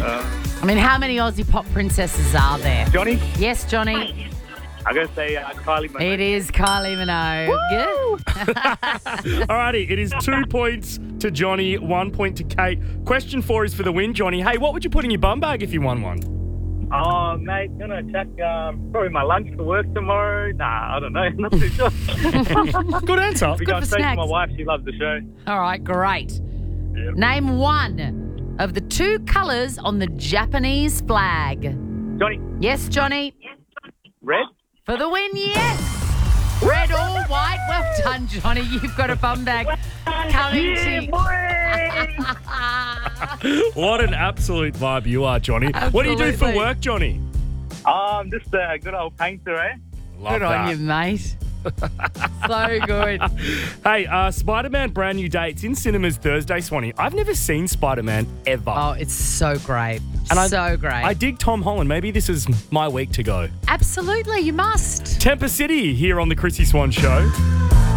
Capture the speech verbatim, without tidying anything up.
I mean, how many Aussie pop princesses are there? Johnny, Yes, Johnny. I'm going to say uh, Kylie Minogue. It is Kylie Minogue. Alrighty, it is two points to Johnny, one point to Kate. Question four is for the win, Johnny. Hey, what would you put in your bum bag if you won one? Oh, mate, going to check um, probably my lunch for work tomorrow. Nah, I don't know. Not too sure. Good answer. We're going for straight to my snacks. wife. She loves the show. All right, great. Yep. Name one of the two colours on the Japanese flag. Johnny, Yes, Johnny. red? For the win, yes. Red or white. Well done, Johnny. You've got a bum bag coming to you. What an absolute vibe you are, Johnny. What do you do for Absolutely. work, Johnny? Um, just a good old painter, eh? Love Good that. on you, mate. So good. Hey, uh, Spider-Man brand new day. It's in cinemas Thursday, Swanee. I've never seen Spider-Man ever. Oh, it's so great. And I- so great. I dig Tom Holland. Maybe this is my week to go. Absolutely, you must. Temper City here on the Chrissy Swan Show.